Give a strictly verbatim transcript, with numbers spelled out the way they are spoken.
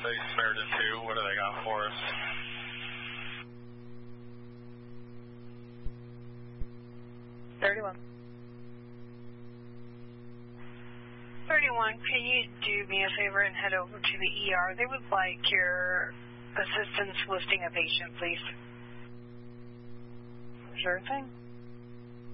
They spared it too. What do they got for us? thirty-one. thirty-one, can you do me a favor and head over to the E R? They would like your assistance lifting a patient, please. Sure thing.